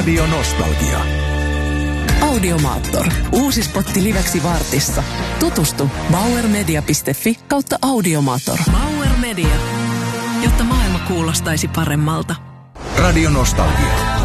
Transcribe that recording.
Radio Nostalgia. Audiomaattor. Uusi spotti liveksi Vartissa. Tutustu bauermedia.fi/audiomaattor. Bauer Media. Jotta maailma kuulostaisi paremmalta. Radio Nostalgia.